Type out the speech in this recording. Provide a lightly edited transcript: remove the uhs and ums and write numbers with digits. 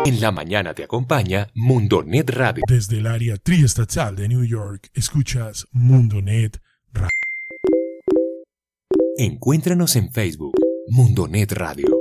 En la mañana te acompaña Mundonet Radio. Desde el área triestatal de New York, escuchas Mundonet Radio. Encuéntranos en Facebook, Mundonet Radio.